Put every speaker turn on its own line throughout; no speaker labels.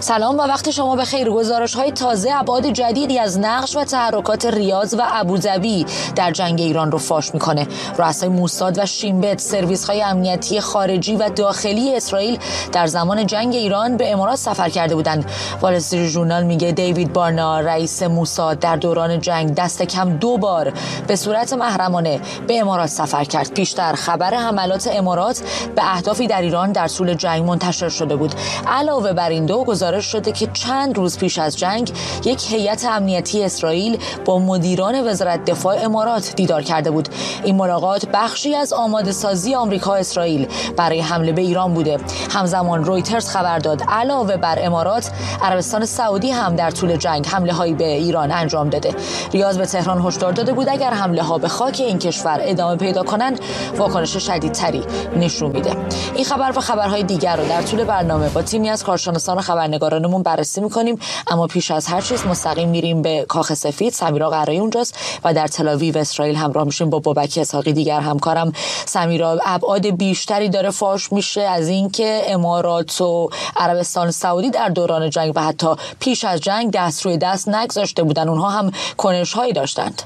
سلام و وقت شما بخیر. گزارش‌های تازه ابعاد جدیدی از نقش و تحرکات ریاض و ابوظبی در جنگ ایران رو فاش میکنه. رؤسای موساد و شین بت، سرویس‌های امنیتی خارجی و داخلی اسرائیل در زمان جنگ ایران به امارات سفر کرده بودند. وال استریت ژورنال میگه دیوید بارنا، رئیس موساد، در دوران جنگ دست کم 2 بار به صورت محرمانه به امارات سفر کرد. پیشتر خبر حملات امارات به اهدافی در ایران در طول جنگ منتشر شده بود. علاوه بر این دو، گزارش شده که چند روز پیش از جنگ یک هیئت امنیتی اسرائیل با مدیران وزارت دفاع امارات دیدار کرده بود. این ملاقات بخشی از آماده سازی آمریکا اسرائیل برای حمله به ایران بوده. همزمان رویترز خبر داد علاوه بر امارات، عربستان سعودی هم در طول جنگ حمله هایی به ایران انجام داده. ریاض به تهران هشدار داده بود اگر حمله ها به خاک این کشور ادامه پیدا کنند، واکنش شدیدتری نشون میده. این خبر و خبرهای دیگر رو در طول برنامه با تیمی از کارشناسان و خبرنگارانمون بررسی میکنیم، اما پیش از هر چیز مستقیم میریم به کاخ سفید. سمیرا قرایی اونجاست و در تل آویو اسرائیل همراه میشیم با بابک اسحاقی دیگر همکارم. سمیرا، ابعاد بیشتری داره فاش میشه از اینکه امارات و عربستان سعودی در دوران جنگ و حتی پیش از جنگ دست روی دست نگذاشته بودن، اونها هم کنش‌هایی داشتند.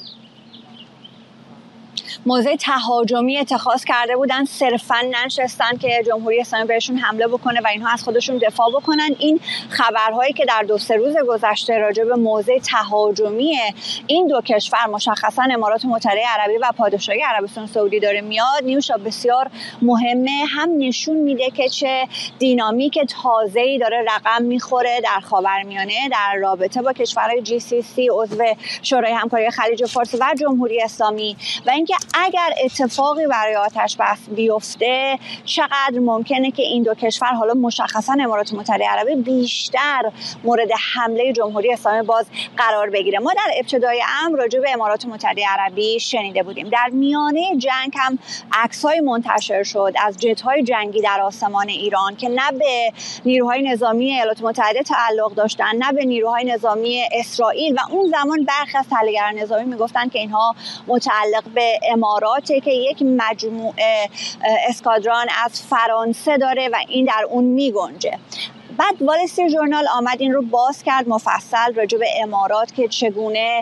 موضع تهاجمی اتخاذ کرده بودن، صرفاً ننشستن که جمهوری اسلامی بهشون حمله بکنه و اینها از خودشون دفاع بکنن. این خبرهایی که در 2-3 روز گذشته راجع به موضع تهاجمی این دو کشور، مشخصاً امارات متحده عربی و پادشاهی عربستان سعودی داره میاد، نیوشا بسیار مهمه. هم نشون میده که چه دینامیک تازه‌ای داره رقم میخوره در خاورمیانه در رابطه با کشورهای GCC، عضو شورای همکاری خلیج فارس و جمهوری اسلامی، و اینکه اگر اتفاقی برای آتش بس بیفته چقدر ممکنه که این دو کشور، حالا مشخصا امارات متحده عربی، بیشتر مورد حمله جمهوری اسلامی باز قرار بگیره. ما در ابتدای امر راجع به امارات متحده عربی شنیده بودیم. در میانه جنگ هم عکس‌های منتشر شد از جت‌های جنگی در آسمان ایران که نه به نیروهای نظامی ایالات متحده تعلق داشتن نه به نیروهای نظامی اسرائیل، و اون زمان برخی از تحلیلگران نظامی میگفتن که اینها متعلق به اماراته که یک مجموعه اسکادران از فرانسه داره و این در اون میگنجه. بعد وال استریت ژورنال آمد این رو باز کرد مفصل راجع به امارات که چگونه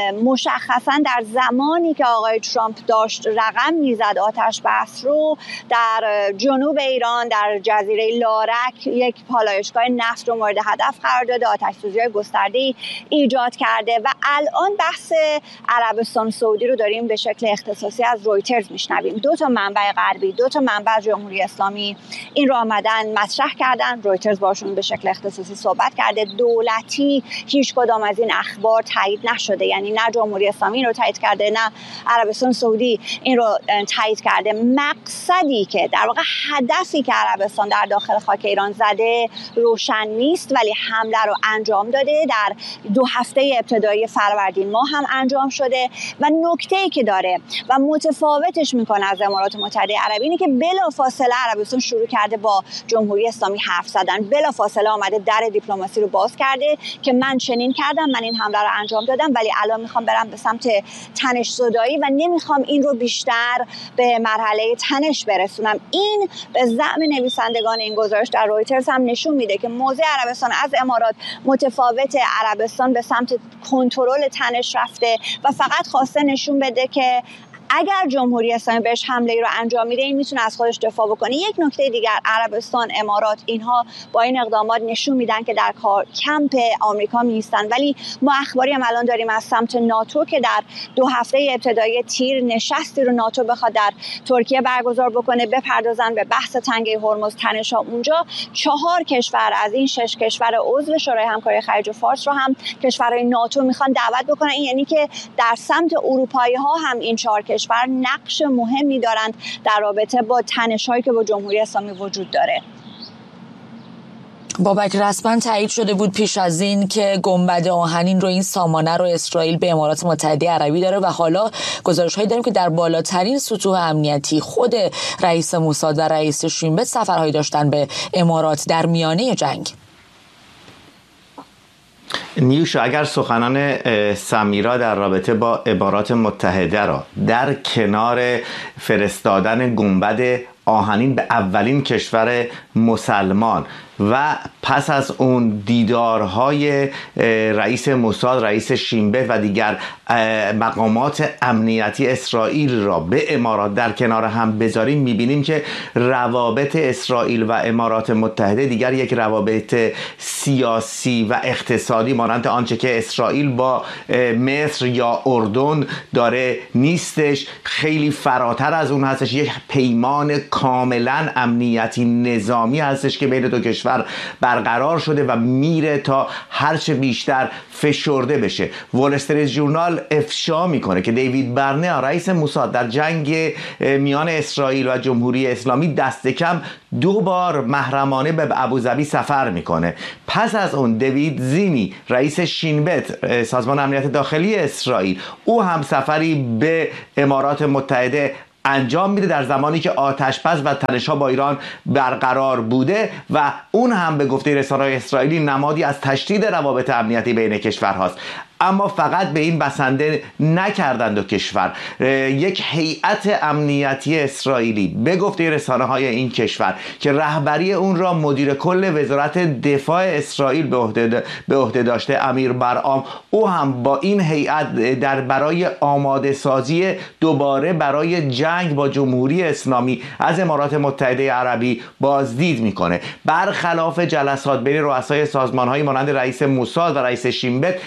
مشخصا در زمانی که آقای ترامپ داشت رقم میزد آتش بس رو، در جنوب ایران در جزیره لارک یک پالایشگاه نفت رو مورد هدف قرار داده، آتش سوزی‌های گسترده‌ای ایجاد کرده. و الان بحث عربستان سعودی رو داریم به شکل اختصاصی از رویترز میشنویم. 2 تا منبع غربی، 2 تا منبع جمهوری اسلامی این رو آمدن مطرح کردن. رویترز باشون به شکل اختصاصی صحبت کرده. دولتی هیچ کدام از این اخبار تایید نشده، یعنی نه جمهوری اسلامی رو تایید کرده نه عربستان سعودی این رو تایید کرده. مقصدی که در واقع هدفی که عربستان در داخل خاک ایران زده روشن نیست، ولی حمله رو انجام داده. در 2 هفته ابتدایی فروردین ماه هم انجام شده و نکته‌ای که داره و متفاوتش میکنه از امارات متحده عربی اینه که بلافاصله عربستان شروع کرده با جمهوری اسلامی حرف زدن، بلافاصله آمده در دیپلماسی رو باز کرده که من چنین کردم، من این حمله رو انجام دادم، ولی الان میخوام برم به سمت تنش زدایی و نمیخوام این رو بیشتر به مرحله تنش برسونم. این به زعم نویسندگان این گزارش در رویترز هم نشون میده که موضع عربستان از امارات متفاوت. عربستان به سمت کنترل تنش رفته و فقط خواسته نشون بده که اگر جمهوری اسلامی بهش حمله ای رو انجام میده این میتونه از خودش دفاع بکنه. یک نکته دیگر، عربستان، امارات اینها با این اقدامات نشون میدن که در کمپ آمریکا نیستن، ولی ما اخباری هم الان داریم از سمت ناتو که در 2 هفته ابتدایی تیر نشستی رو ناتو بخواد در ترکیه برگزار بکنه، بپردازن به بحث تنگه هرمز، تنش‌ها اونجا. 4 کشور از این 6 کشور عضو شورای همکاری خلیج فارس رو هم کشورهای ناتو میخوان دعوت بکنن. این یعنی که در سمت اروپایی‌ها هم این 4 کشور نقش مهمی دارند در رابطه با تنش‌هایی که با جمهوری اسلامی وجود داره.
بابک، رسما تایید شده بود پیش از این که گنبد آهنین رو، این سامانه رو اسرائیل به امارات متحده عربی داره و حالا گزارش‌هایی داریم که در بالاترین سطوح امنیتی خود رئیس موساد و رئیس شین بت سفرهایی داشتن به امارات در میانه جنگ.
نیوشا، اگر سخنان سمیرا در رابطه با امارات متحده را در کنار فرستادن گنبد آهنین به اولین کشور مسلمان و پس از اون دیدارهای رئیس موساد، رئیس شین بت و دیگر مقامات امنیتی اسرائیل را به امارات در کنار هم بذاریم، میبینیم که روابط اسرائیل و امارات متحده دیگر یک روابط سیاسی و اقتصادی مانند آنچه که اسرائیل با مصر یا اردن داره نیستش. خیلی فراتر از اون هستش، یک پیمان کاملا امنیتی نظامی هستش که بین دو کشور برقرار شده و میره تا هرچه بیشتر فشرده بشه. وال استریت ژورنال افشا میکنه که دیوید برنر رئیس موساد در جنگ میان اسرائیل و جمهوری اسلامی دست کم 2 بار محرمانه به ابوظبی سفر میکنه. پس از اون دیوید زینی رئیس شین بت، سازمان امنیت داخلی اسرائیل، او هم سفری به امارات متحده انجام میده در زمانی که آتش‌بس و تنش‌ها با ایران برقرار بوده و اون هم به گفته رسانه‌های اسرائیلی نمادی از تشدید روابط امنیتی بین کشورهاست. اما فقط به این بسنده نکردند دو کشور. یک هیئت امنیتی اسرائیلی به گفته رسانه‌های این کشور که رهبری اون را مدیر کل وزارت دفاع اسرائیل به عهده داشته، امیر برام، او هم با این هیئت در برای آماده سازی دوباره برای جنگ با جمهوری اسلامی از امارات متحده عربی بازدید میکنه. برخلاف جلسات بین رؤسای سازمان‌های مانند رئیس موساد و رئیس شین بت،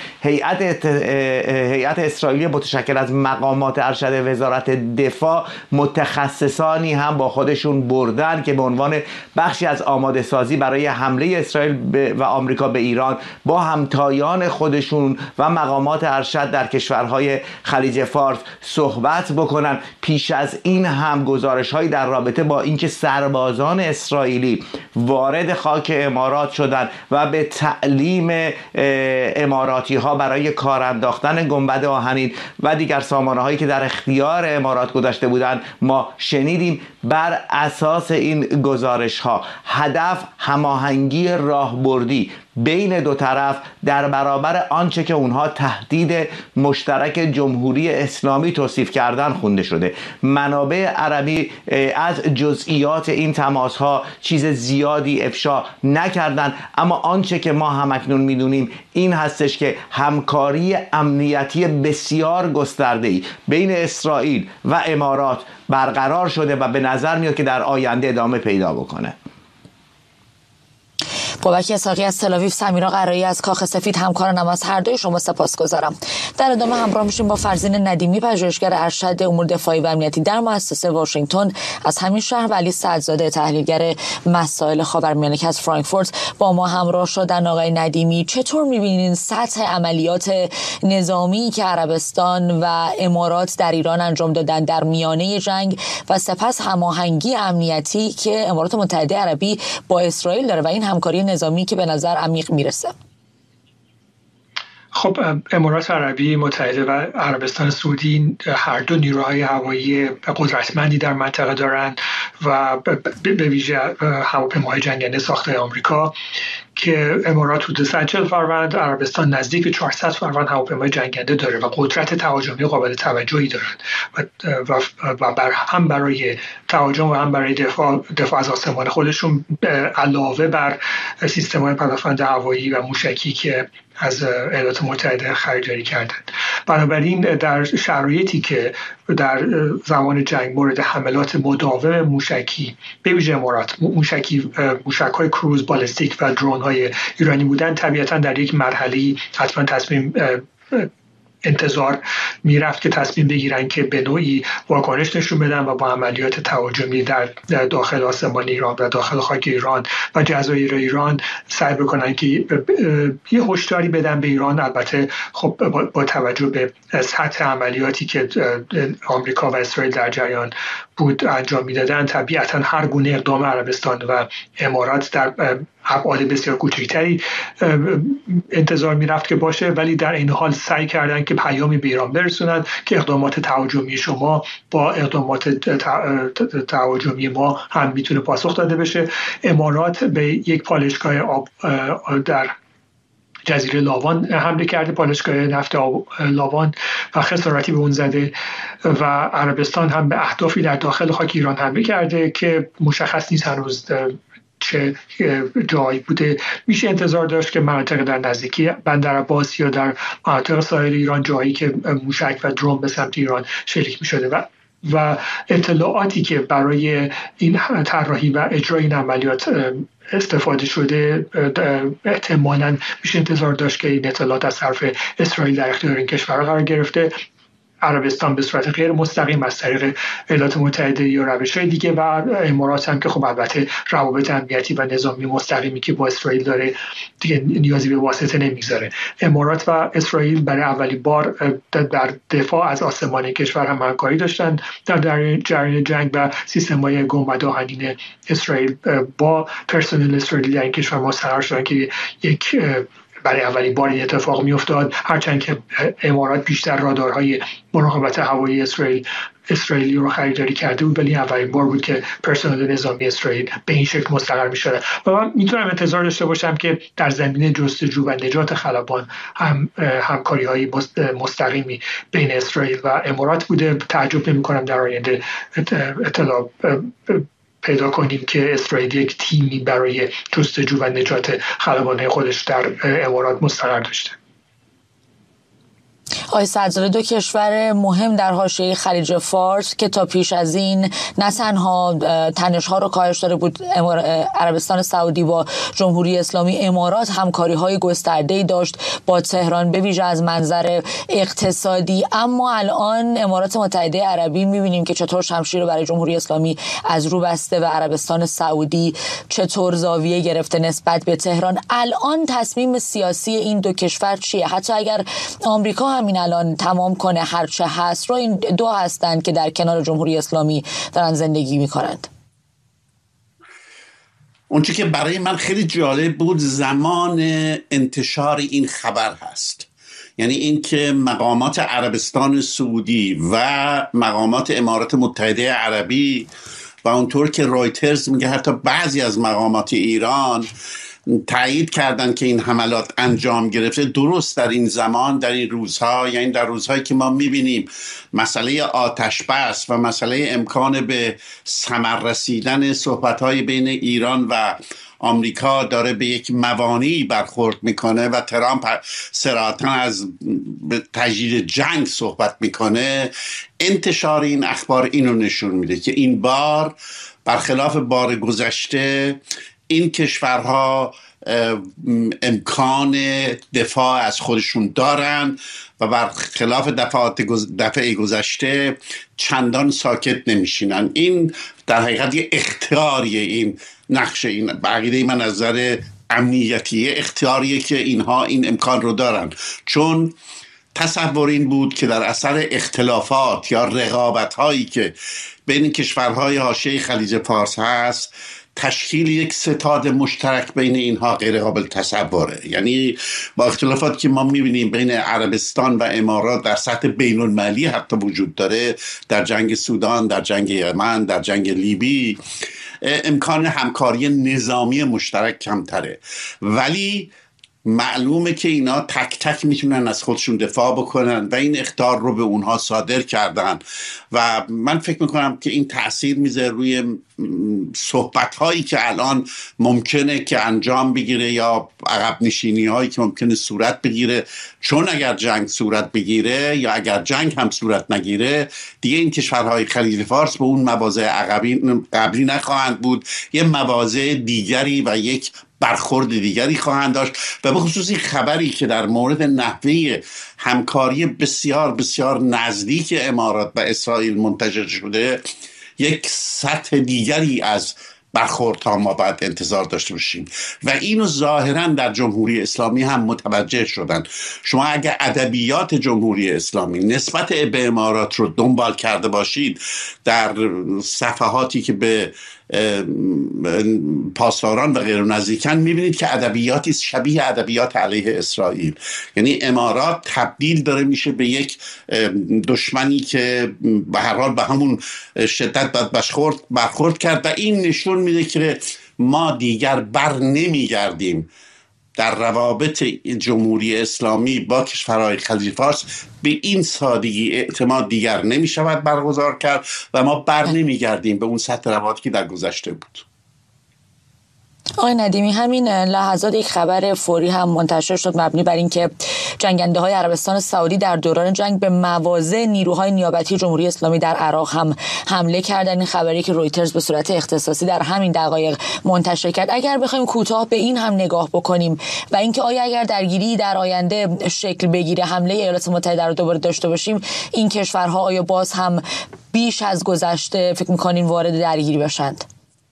هیئت اسرائیلی متشکل از مقامات ارشد وزارت دفاع متخصصانی هم با خودشون بردن که به عنوان بخشی از آماده سازی برای حمله اسرائیل و آمریکا به ایران با همتایان خودشون و مقامات ارشد در کشورهای خلیج فارس صحبت بکنن. پیش از این هم گزارش‌هایی در رابطه با اینکه سربازان اسرائیلی وارد خاک امارات شدن و به تعلیم اماراتی‌ها برای کار انداختن گنبد آهنین و دیگر سامانه‌هایی که در اختیار امارات گذاشته بودند ما شنیدیم. بر اساس این گزارش‌ها هدف هماهنگی راهبردی بین دو طرف در برابر آنچه که اونها تهدید مشترک جمهوری اسلامی توصیف کردن خونده شده. منابع عربی از جزئیات این تماس‌ها چیز زیادی افشا نکردند، اما آنچه که ما همکنون میدونیم این هستش که همکاری امنیتی بسیار گسترده‌ای بین اسرائیل و امارات برقرار شده و به نظر میاد که در آینده ادامه پیدا بکنه.
بابک اسحاقی از تل آویو، سمیرا قرایی از کاخ سفید، همکارانم از هر دوی شما سپاسگزارم. در ادامه همراه میشیم با فرزین ندیمی، پژوهشگر ارشد امور دفاعی و امنیتی در مؤسسه واشنگتن از همین شهر، و علی سعدزاده، تحلیلگر مسائل خاورمیانه که از فرانکفورت با ما همراه شدن. آقای ندیمی، چطور می‌بینید سطح عملیات نظامی که عربستان و امارات در ایران انجام دادن در میانه جنگ و سپس هماهنگی امنیتی که امارات متحده عربی با اسرائیل داره و این همکاری نظامی که به نظر عمیق میرسه؟
خب امارات عربی متحده و عربستان سعودی هر دو نیروهای هوایی قدرتمندی در منطقه دارند و به ویژه هواپیماهای جنگنده ساخته آمریکا که امارات حدود 140 فروند، عربستان نزدیک به 400 فروند هواپیمای جنگنده داره و قدرت تهاجمی قابل توجهی دارند و هم برای تهاجم و هم برای دفاع از آسمان خودشون علاوه بر سیستم‌های پدافند هوایی و موشکی که از ایالات متحده خریداری کردند. بنابراین در شرایطی که در زمان جنگ مورد حملات مداوم موشکی به ویژه امارات موشک‌های کروز بالستیک و درون‌های ایرانی بودن، طبیعتاً در یک مرحله حتما تصمیم انتظار میرفت که تصمیم بگیرن که به نوعی واکنش نشون بدن و با عملیات تهاجمی در داخل آسمان ایران و داخل خاک ایران و جزایر ایران سعی بکنن که یه هشداری بدن به ایران. البته خب با توجه به سطح عملیاتی که آمریکا و اسرائیل در جریان بود انجام میدادن، طبیعتا هر گونه اقدام عربستان و امارات در ابعاد بسیار کوچکتری انتظار میرفت که باشه، ولی در این حال سعی کردن که پیامی به ایران برسونند که اقدامات تهاجمی شما با اقدامات تهاجمی ما هم میتونه پاسخ داده بشه. امارات به یک پالایشگاه در جزیره لاوان حمله کرده، پالایشگاه نفت لاوان، و خسارتی به اون زده و عربستان هم به اهدافی در داخل خاک ایران حمله کرده که مشخص نیست هنوز چه جایی بوده. میشه انتظار داشت که مناطق در نزدیکی بندر عباس یا در مناطق ساحل ایران، جایی که موشک و درون به سمت ایران شلیک می‌شده و اطلاعاتی که برای این طراحی و اجرای این عملیات استفاده شده، احتمالاً میشه انتظار داشت که این اطلاعات از طرف اسرائیل در اختیار این کشور قرار گرفته. عربستان به صورت غیر مستقیم از طریق ایالات متحده یا روش‌های دیگه، و امارات هم که خب البته روابط امنیتی و نظامی مستقیمی که با اسرائیل داره دیگه نیازی به واسطه نمیذاره. امارات و اسرائیل برای اولین بار در دفاع از آسمان کشور هم همکاری داشتن در جریان جنگ، و سیستم‌های گنبد آهنین اسرائیل با پرسنل اسرائیلی در این کشور مستقر شدن که یک برای اولین بار این اتفاق میافتاد، هرچند که امارات بیشتر رادارهای مراقبت هوایی اسرائیلی رو خریداری کرده بود، ولی اولین بار بود که پرسنل نظامی اسرائیل به این شکل مستقر می‌شد. و من میتونم انتظار داشته باشم که در زمینه جستجو و نجات خلبان هم همکاری‌های مستقیمی بین اسرائیل و امارات بوده. تعجب نمی‌کنم در آینده اطلاع پیدا کنیم که اسرائیل یک تیمی برای جستجو و نجات خلبان‌های خودش در امارات مستقر داشته.
آقای صدرالی، دو کشور مهم در حاشیه خلیج فارس که تا پیش از این نه تنها تنش‌ها رو کاهش داده بود، عربستان سعودی با جمهوری اسلامی امارات همکاری‌های گسترده‌ای داشت با تهران، به ویژه از منظر اقتصادی، اما الان امارات متحده عربی می‌بینیم که چطور شمشیر رو برای جمهوری اسلامی از رو بسته و عربستان سعودی چطور زاویه گرفته نسبت به تهران. الان تصمیم سیاسی این دو کشور چیه؟ حتی اگر آمریکا همین الان تمام کنه هرچه هست رو، این دو هستند که در کنار جمهوری اسلامی دارن زندگی میکنند.
اونچه که برای من خیلی جالب بود زمان انتشار این خبر هست، یعنی این که مقامات عربستان سعودی و مقامات امارات متحده عربی و اونطور که رایترز میگه حتی بعضی از مقامات ایران تایید کردن که این حملات انجام گرفته درست در این زمان، در این روزها، یعنی در روزهایی که ما میبینیم مسئله آتش بس و مسئله امکان به ثمر رسیدن صحبت‌های بین ایران و آمریکا داره به یک موانعی برخورد میکنه و ترامپ صراحتاً از تجدید جنگ صحبت میکنه. انتشار این اخبار اینو نشون میده که این بار برخلاف بار گذشته این کشورها امکان دفاع از خودشون دارن و برخلاف دفعه گذشته چندان ساکت نمیشینن. این در حقیقت یه اختیاریه، این نقش، این عقیده من از نظر امنیتی اختیاریه که اینها این امکان رو دارن، چون تصور این بود که در اثر اختلافات یا رقابت هایی که بین کشورهای حاشیه خلیج فارس هست تشکیل یک ستاد مشترک بین اینها غیر قابل تصوره. یعنی با اختلافاتی که ما میبینیم بین عربستان و امارات در سطح بین المللی حتی وجود داره، در جنگ سودان، در جنگ یمن، در جنگ لیبی، امکان همکاری نظامی مشترک کمتره، ولی معلومه که اینا تک تک میتونن از خودشون دفاع بکنن و این اخطار رو به اونها صادر کردن و من فکر میکنم که این تأثیر میذاره روی صحبت هایی که الان ممکنه که انجام بگیره یا عقب نشینی هایی که ممکنه صورت بگیره، چون اگر جنگ صورت بگیره یا اگر جنگ هم صورت نگیره دیگه این کشورهای خلیج فارس به اون مواضع قبلی نخواهند بود، یه مواضع دیگری و یک برخورد دیگری خواهند داشت و به خصوص خبری که در مورد نحوه همکاری بسیار بسیار نزدیک امارات و اسرائیل منتشر شده یک سطح دیگری از برخوردها ما باید انتظار داشته باشیم و اینو ظاهرا در جمهوری اسلامی هم متوجه شدن. شما اگر ادبیات جمهوری اسلامی نسبت به امارات رو دنبال کرده باشید در صفحاتی که به پاسداران و غیر نزدیکن میبینید که ادبیاتی شبیه ادبیات علیه اسرائیل، یعنی امارات تبدیل داره میشه به یک دشمنی که به هر حال به همون شدت باید برخورد کرد و این نشون میده که ما دیگر بر نمیگردیم در روابط جمهوری اسلامی با کشورهای خلیج فارس به این سادگی اعتماد دیگر نمی شود برگزار کرد و ما بر نمی گردیم به اون سطح روابطی که در گذشته بود.
آقای ندیمی، همین لحظات یک خبر فوری هم منتشر شد مبنی بر اینکه جنگنده های عربستان سعودی در دوران جنگ به مواضع نیروهای نیابتی جمهوری اسلامی در عراق هم حمله کردن. این خبری که رویترز به صورت اختصاصی در همین دقایق منتشر کرد. اگر بخوایم کوتاه به این هم نگاه بکنیم و اینکه آیا اگر درگیری در آینده شکل بگیره حمله ایالات متحده رو دوباره داشته باشیم، این کشورها آیا باز هم بیش از گذشته فکر می‌کنین وارد درگیری بشند؟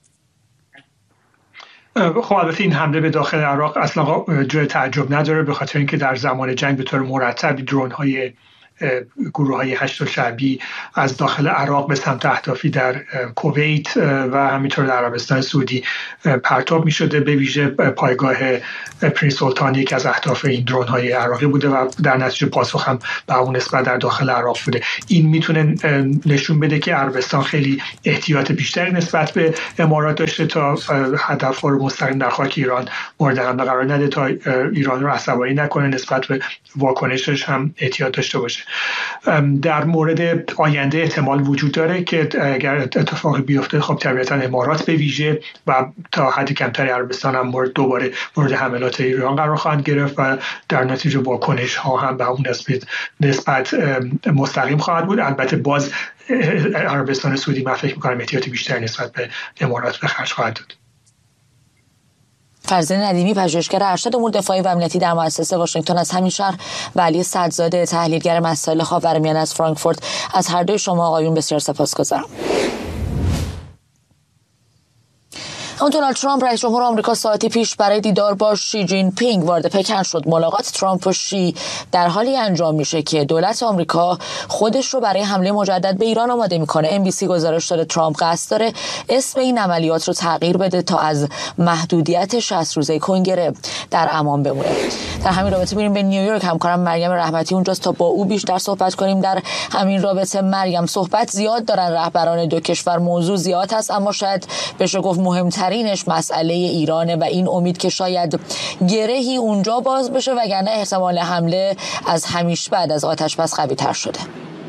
خب البته این حمله به داخل عراق اصلا جای تعجب نداره، به خاطر اینکه در زمان جنگ به طور مرتب درون‌های گروه‌های هشت الشعبی از داخل عراق به سمت اهدافی در کویت و همینطور در عربستان سعودی پرتاب می‌شده. به ویژه پایگاه پرنس سلطان یک از اهداف این درون‌های عراقی بوده و در نتیجه پاسخ هم به اون نسبت در داخل عراق بوده. این میتونه نشون بده که عربستان خیلی احتیاط بیشتری نسبت به امارات داشته تا هدف‌ها رو مستقیم در خاک ایران مورد حمله قرار نده، تا ایران رو عصبانی نکنه، نسبت به واکنشش هم احتیاط داشته باشه. در مورد آینده احتمال وجود داره که اگر اتفاقی بیفته خب طبیعتا امارات به ویژه و تا حد کمتری عربستان هم دوباره مورد حملات ایران قرار خواهند گرفت و در نتیجه واکنش ها هم به اون نسبت مستقیم خواهد بود. البته باز عربستان سعودی من فکر می‌کنم احتیاطی بیشتر نسبت به امارات به خرج خواهد داد.
فرزین ندیمی، پژوهشگر ارشد امور دفاعی و امنیتی در مؤسسه واشنگتن از همین شهر و علی صدزاده، تحلیلگر مسائل خاورمیانه از فرانکفورت، از هر دوی شما آقایون بسیار سپاسگزارم. دونالد ترامپ رئیس جمهور آمریکا ساعتی پیش برای دیدار با شی جین پینگ وارد پکن شد. ملاقات ترامپ و شی در حالی انجام میشه که دولت آمریکا خودش رو برای حمله مجدد به ایران آماده میکنه. NBC گزارش داره ترامپ قصد داره اسم این عملیات رو تغییر بده تا از محدودیت 60 روزه کنگره در امان بمونه. در همین رابطه میریم به نیویورک. همکارم مریم رحمتی اونجاست تا با او بیشتر صحبت کنیم در همین رابطه. مریم، صحبت زیاد دارن رهبران دو کشور، موضوع زیاد هست، اما شاید بشه گفت مهمترینش مسئله ایرانه و این امید که شاید گرهی اونجا باز بشه، وگرنه احتمال حمله از همیشه بعد از آتش‌بس قوی‌تر شده.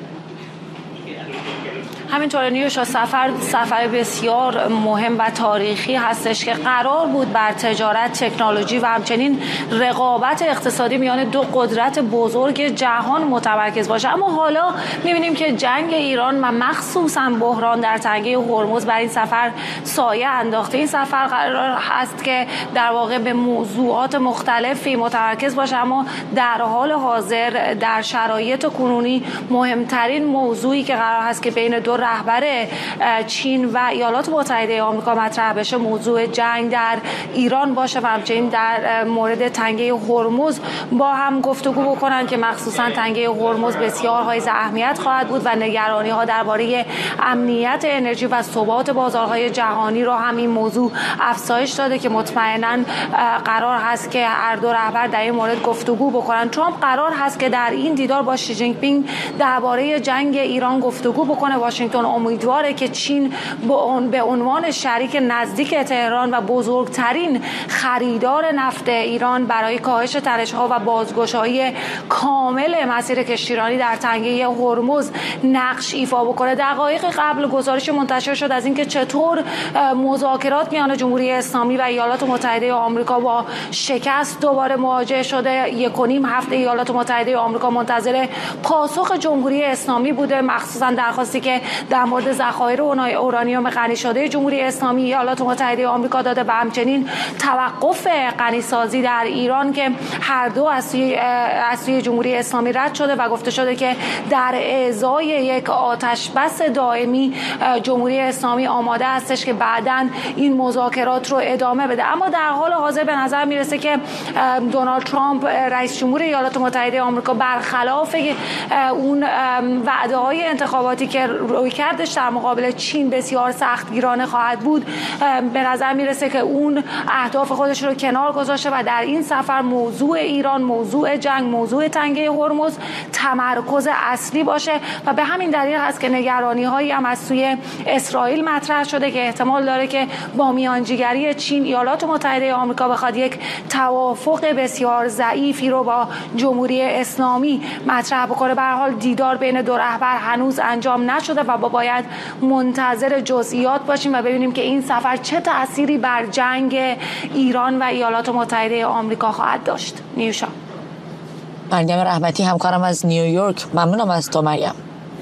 همینطور نیوشا سفر بسیار مهم و تاریخی هستش که قرار بود بر تجارت، تکنولوژی و همچنین رقابت اقتصادی میان دو قدرت بزرگ جهان متمرکز باشه، اما حالا می‌بینیم که جنگ ایران و مخصوصاً بحران در تنگه هرمز بر این سفر سایه انداخته. این سفر قرار هست که در واقع به موضوعات مختلفی متمرکز باشه، اما در حال حاضر در شرایط کنونی مهمترین موضوعی که قرار هست که بین دو رهبر چین و ایالات متحده آمریکا مطرح بشه موضوع جنگ در ایران باشه و همچنین در مورد تنگه هرمز با هم گفتگو بکنن که مخصوصا تنگه هرمز بسیار حائز اهمیت خواهد بود و نگرانی ها درباره امنیت انرژی و ثبات بازارهای جهانی را هم این موضوع افزایش داده که مطمئنا قرار هست که هر دو رهبر در این مورد گفتگو بکنن. ترامپ قرار هست که در این دیدار با شی جین پینگ درباره جنگ ایران گفتگو بکنه. واشنگتن امیدواره که چین به عنوان شریک نزدیک تهران و بزرگترین خریدار نفت ایران برای کاهش تنش‌ها و بازگشایی کامل مسیر کشتیرانی در تنگه هرمز نقش ایفا بکنه. دقایق قبل گزارش منتشر شد از اینکه چطور مذاکرات میان جمهوری اسلامی و ایالات متحده آمریکا با شکست دوباره مواجه شده. 1.5 هفته ایالات متحده آمریکا منتظر پاسخ جمهوری اسلامی بوده، مخصوصا درخواستی که در مورد ذخایر اورانیوم غنی شده جمهوری اسلامی ایالات متحده آمریکا داده و همچنین توقف غنیسازی در ایران که هر دو از سوی جمهوری اسلامی رد شده و گفته شده که در ازای یک آتش بس دائمی جمهوری اسلامی آماده هستش که بعداً این مذاکرات رو ادامه بده. اما در حال حاضر به نظر میرسه که دونالد ترامپ رئیس جمهور ایالات متحده آمریکا برخلاف اون وعده‌های انتخاباتی که رویکردش در مقابل چین بسیار سختگیرانه خواهد بود. به نظر میرسه که اون اهداف خودش رو کنار گذاشته و در این سفر موضوع ایران، موضوع جنگ، موضوع تنگه هرمز تمرکز اصلی باشه و به همین دلیل هست که نگرانی هایی هم از سوی اسرائیل مطرح شده که احتمال داره که با میانجیگری چین ایالات متحده آمریکا بخواد یک توافق بسیار ضعیفی رو با جمهوری اسلامی مطرح بکنه. به هر حال دیدار بین دو رهبر هنوز انجام نشده و باید منتظر جزئیات باشیم و ببینیم که این سفر چه تأثیری بر جنگ ایران و ایالات متحده آمریکا خواهد داشت. نیوشا.
مریم رحمتی همکارم از نیویورک، ممنونم از تو مریم.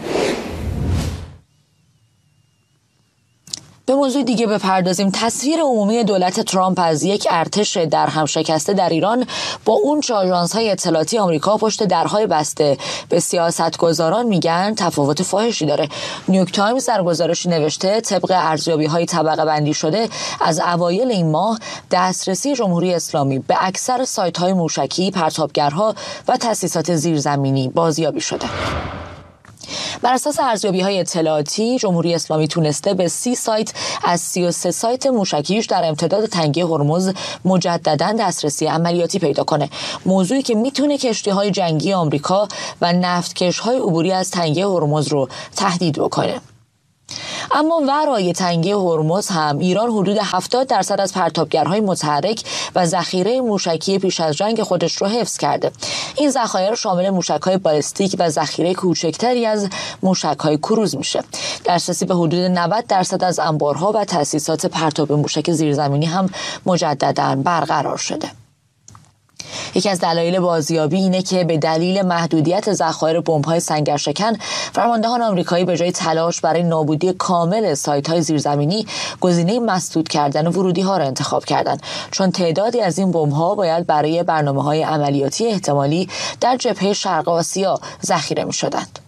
به موضوع دیگه بپردازیم. تصویر عمومی دولت ترامپ از یک ارتش در هم شکسته در ایران با اون چه آژانس‌های اطلاعاتی آمریکا پشت درهای بسته به سیاستگزاران میگن تفاوت فاحشی داره. نیویورک تایمز در گزارشی نوشته طبق ارزیابی‌های طبقه بندی شده از اوایل این ماه دسترسی جمهوری اسلامی به اکثر سایت‌های موشکی، پرتابگرها و تأسیسات زیرزمینی بازیابی شده. بر اساس ارزیابی‌های اطلاعاتی جمهوری اسلامی تونسته به 30 سایت از 33 سایت موشکیش در امتداد تنگه هرمز مجدداً دسترسی عملیاتی پیدا کنه، موضوعی که میتونه کشتی‌های جنگی آمریکا و نفتکش‌های عبوری از تنگه هرمز رو تهدید بکنه. اما ورای تنگه هرمز هم ایران حدود 70% از پرتابگرهای متحرک و ذخیره موشکی پیش از جنگ خودش رو حفظ کرده. این ذخایر شامل موشک‌های بالستیک و ذخیره کوچکتری از موشک‌های کروز میشه. دسترسی به حدود 90% از انبارها و تأسیسات پرتاب موشک زیرزمینی هم مجدداً برقرار شده. یکی از دلایل بازیابی اینه که به دلیل محدودیت ذخایر بمب‌های سنگرشکن فرماندهان آمریکایی به جای تلاش برای نابودی کامل سایت‌های زیرزمینی گزینه مسدود کردن ورودی‌ها را انتخاب کردند، چون تعدادی از این بمب‌ها باید برای برنامه‌های عملیاتی احتمالی در جبهه شرق آسیا ذخیره می‌شدند.